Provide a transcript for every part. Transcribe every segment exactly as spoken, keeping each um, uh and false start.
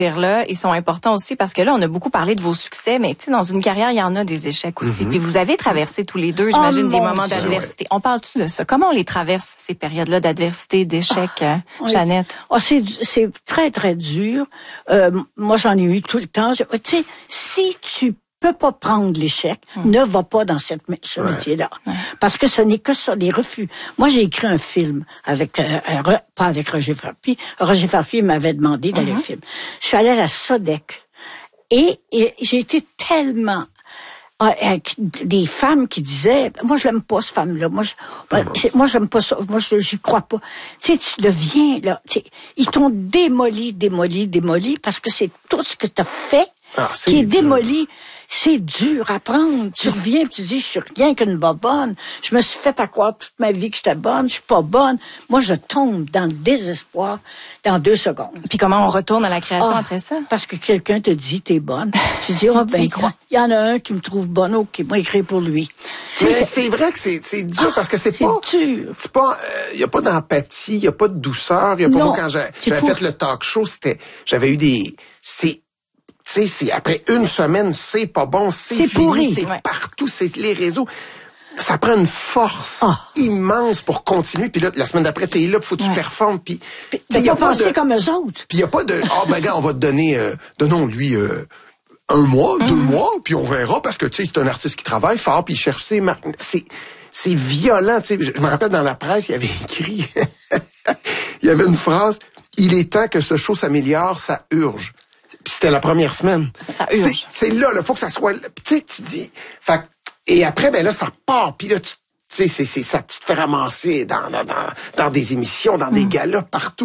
là, ils sont importants aussi parce que là, on a beaucoup parlé de vos succès, mais tu sais, dans une carrière, il y en a des échecs aussi. Mm-hmm. Puis vous avez traversé tous les deux, j'imagine, oh, des moments Dieu. d'adversité. On parle-tu de ça? Comment on les traverse, ces périodes-là d'adversité, d'échecs, oh, Jeannette? Oh, c'est, c'est très, très dur. Euh, moi, j'en ai eu tout le temps. Tu sais, si tu peux pas prendre l'échec, hum. ne va pas dans cette, ce ouais. métier-là. Ouais. Parce que ce n'est que ça, les refus. Moi, j'ai écrit un film avec, euh, un, pas avec Roger Farpy. Roger Farpy m'avait demandé d'aller uh-huh. le film. Je suis allée à la Sodec. Et, et j'ai été tellement, avec des femmes qui disaient, moi, je l'aime pas, cette femme-là. Moi, je, ben, moi, j'aime pas ça. Moi, je, j'y crois pas. Tu sais, tu deviens, là, tu sais, ils t'ont démoli, démoli, démoli parce que c'est tout ce que t'as fait ah, qui est dur. démoli. C'est dur à prendre. Tu reviens et tu dis, je suis rien qu'une bobonne. Je me suis fait à croire toute ma vie que j'étais bonne. Je suis pas bonne. Moi, je tombe dans le désespoir dans deux secondes. Puis comment on retourne à la création ah, après ça? Parce que quelqu'un te dit, t'es bonne. Tu dis, oh ben, il y en a un qui me trouve bonne, ok, moi, écrire pour lui. Mais c'est, c'est vrai que c'est, c'est dur ah, parce que c'est, c'est pas... C'est dur. C'est pas... Il euh, y a pas d'empathie, il y a pas de douceur. Il y a pas... Non, moi, quand j'ai, j'avais pour... fait le talk show, c'était... J'avais eu des... C'est... Tu sais, c'est après une semaine, c'est pas bon, c'est, c'est fini, pourri. c'est ouais. partout, c'est les réseaux. Ça prend une force oh. immense pour continuer. Puis là, la semaine d'après, t'es là, faut que tu ouais. performes. Puis t'as pas pensé de... comme eux autres. Puis il y a pas de, ah oh, ben gars, on va te donner, euh, donnons-lui euh, un mois, mm-hmm. deux mois, puis on verra parce que tu sais, c'est un artiste qui travaille fort, puis il cherche ses marques. C'est, c'est violent. Tu sais, je, je me rappelle dans la presse, il y avait écrit, il y avait une phrase, il est temps que ce show s'améliore, ça urge. Puis c'était la première semaine. Ça urge. C'est, c'est là, il faut que ça soit... Tu sais, tu dis... Fait, et après, ben là, ça part. Puis là, tu sais, c'est, c'est, ça, tu te fais ramasser dans, dans, dans, dans des émissions, dans mm. des galas, partout.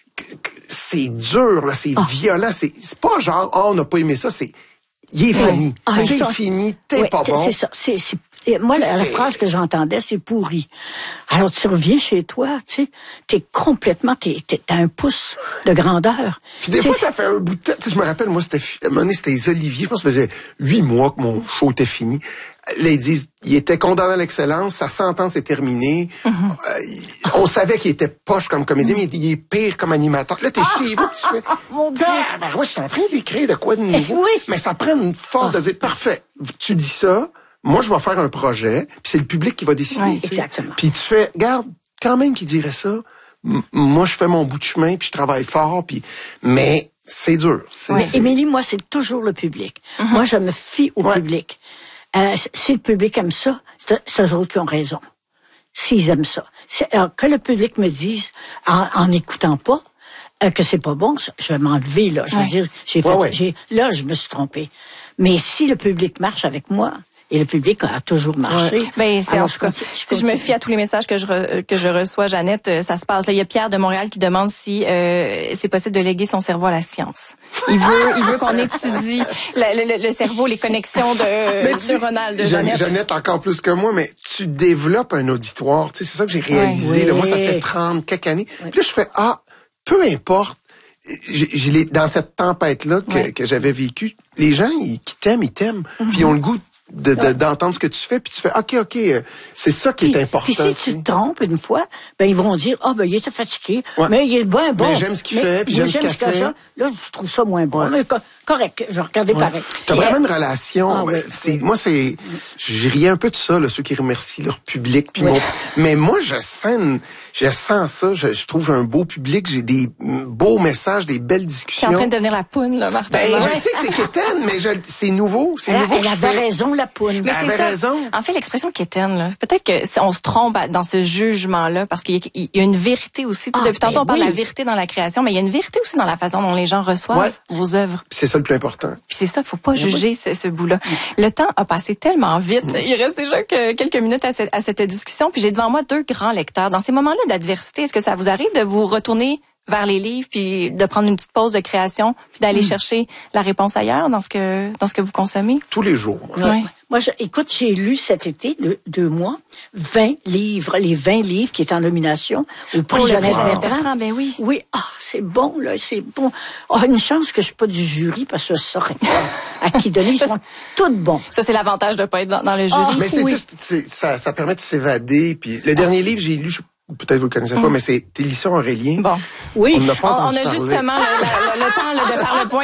C'est dur, là, c'est oh. violent. C'est, c'est pas genre, oh, on n'a pas aimé ça, c'est... Il est ouais. fini. Ah, t'es ça... fini, t'es ouais, pas bon. C'est ça, c'est... c'est... Et moi, la, la phrase que j'entendais, c'est pourri. Alors, tu reviens chez toi, tu sais, t'es complètement, t'es, t'es, t'as un pouce de grandeur. Puis des t'sais, fois, ça fait un bout de temps. Tu sais, je me rappelle, moi, c'était, à un moment donné, c'était les Oliviers. Je pense que ça faisait huit mois que mon show était fini. Là, ils disent, il était condamné à l'excellence, sa sentence est terminée. Mm-hmm. Euh, il, on savait qu'il était poche comme comédien, mm-hmm. mais il est pire comme animateur. Là, t'es ah! chez vous, tu fais, mon Dieu! Ah, ben, ouais, je suis en train d'écrire de quoi de nouveau. Oui. Mais ça prend une force ah. de dire, parfait, tu dis ça, moi, je vais faire un projet, puis c'est le public qui va décider. Oui, exactement. Puis tu fais, regarde, quand même qu'il dirait ça, m- moi, je fais mon bout de chemin, puis je travaille fort, puis mais c'est dur. C'est, oui, c'est... Émilie, moi, c'est toujours le public. Mm-hmm. Moi, je me fie au ouais. public. Euh, si le public aime ça, c'est, c'est eux autres qui ont raison. S'ils aiment ça. C'est, alors, que le public me dise, en, en écoutant pas, euh, que c'est pas bon, je vais m'enlever, là. Je ouais. veux dire, j'ai fait, ouais, ouais. j'ai, là, je me suis trompée. Mais si le public marche avec moi, et le public a toujours marché. Ouais. Ben, c'est, alors, en tout cas, si je me fie à tous les messages que je re, que je reçois, Jeannette, ça se passe. Là, il y a Pierre de Montréal qui demande si euh, c'est possible de léguer son cerveau à la science. Il veut, il veut qu'on étudie le, le, le cerveau, les connexions de neuronales de Jeannette. Jeannette encore plus que moi, mais tu développes un auditoire. Tu sais, c'est ça que j'ai réalisé. Ouais. Là, moi, ça fait trente quelques années. Ouais. Puis là, je fais ah, peu importe. J'ai, j'ai, dans cette tempête-là que, ouais. que j'avais vécue, les gens ils, qui t'aiment, ils t'aiment. Mm-hmm. Puis ils ont le goût De, de, d'entendre ce que tu fais, puis tu fais, OK, OK, c'est ça qui puis, est important. Puis si tu te trompes une fois, ben ils vont dire, ah, oh, ben il était fatigué, ouais. mais il est bon, bon. Mais j'aime ce qu'il mais, fait, puis j'aime, j'aime ce qu'il fait. Ça. Là, je trouve ça moins bon. Ouais. Mais correct, je vais regarder ouais. pareil. T'as puis, vraiment euh... une relation. Ah, ouais, c'est, ouais. Moi, c'est, je riais un peu de ça, là, ceux qui remercient leur public. Puis ouais. mon, mais moi, je sens, une, je sens ça. Je, je trouve que j'ai un beau public, j'ai des beaux messages, des belles discussions. T'es en train de devenir la poune, là, Martin. Ben, je sais que c'est quétaine, mais je, c'est nouveau, c'est elle, nouveau. Elle que avait je raison, la poune. Mais c'est ça. Raison. En fait, l'expression quétaine, là, peut-être que on se trompe dans ce jugement-là, parce qu'il y a, il y a une vérité aussi. Ah, depuis ben tantôt, on parle oui. de la vérité dans la création, mais il y a une vérité aussi dans la façon dont les gens reçoivent ouais. vos œuvres. Puis c'est ça le plus important. Puis c'est ça, faut pas mais juger oui. ce, ce bout-là. Le temps a passé tellement vite. Mm. Il reste déjà que quelques minutes à cette, à cette discussion, puis j'ai devant moi deux grands lecteurs. Dans ces moments-là d'adversité, est-ce que ça vous arrive de vous retourner vers les livres, puis de prendre une petite pause de création, puis d'aller mm. chercher la réponse ailleurs dans ce que dans ce que vous consommez? Tous les jours. Ouais. Ouais. Moi, je, écoute, j'ai lu cet été, de, deux mois, vingt livres, les vingt livres qui étaient en nomination au prix Jeunesse Bertrand. Ben oui. Oui, ah, c'est bon, là, c'est bon. Ah, une chance que je suis pas du jury, parce que je saurais pas à qui donner. Ils sont tous bons. Ça, c'est l'avantage de pas être dans, dans le jury. Ah, mais c'est oui. juste, c'est, ça, ça permet de s'évader. Puis le dernier livre, j'ai lu, je, peut-être vous le connaissez mm. pas, mais c'est Télisson Aurélien. Bon. Oui. On n'a pas on, entendu on a parler. justement le, le, le, le temps là, de faire le point.